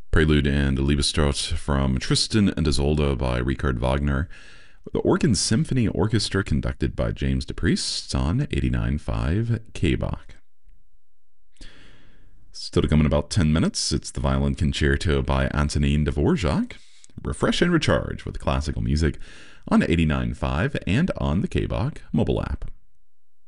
Prelude and Liebestod from Tristan and Isolde by Richard Wagner. The Organ Symphony Orchestra conducted by James DePriest on 89.5 KBach. Still to come in about 10 minutes, it's the Violin Concerto by Antonin Dvorak. Refresh and recharge with classical music on 89.5 and on the KBach mobile app.